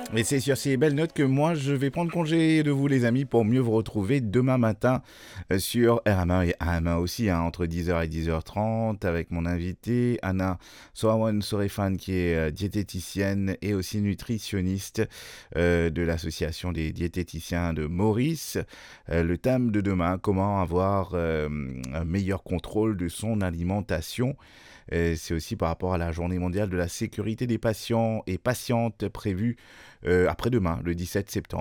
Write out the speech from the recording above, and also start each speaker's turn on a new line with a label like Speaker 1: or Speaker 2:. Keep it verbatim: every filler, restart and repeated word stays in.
Speaker 1: Et c'est sur ces belles notes que moi, je vais prendre congé de vous, les amis, pour mieux vous retrouver demain matin euh, sur R M un et A M un aussi, hein, entre dix heures et dix heures trente, avec mon invité, Anna Soawan Sorefan, qui est euh, diététicienne et aussi nutritionniste euh, de l'association des diététiciens de Maurice. Euh, le thème de demain, comment avoir euh, un meilleur contrôle de son alimentation. Euh, c'est aussi par rapport à la journée mondiale de la sécurité des patients et patientes prévue euh, après-demain, le dix-sept septembre.